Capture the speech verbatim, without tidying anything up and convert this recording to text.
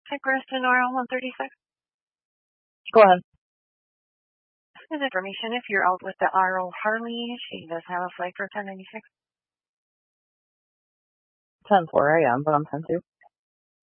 Hi, Kristen, R L one thirty-six. Go ahead. His information, if you're out with the R O Harley, she does have a flight for ten ninety-six. ten four a.m., but I'm ten two.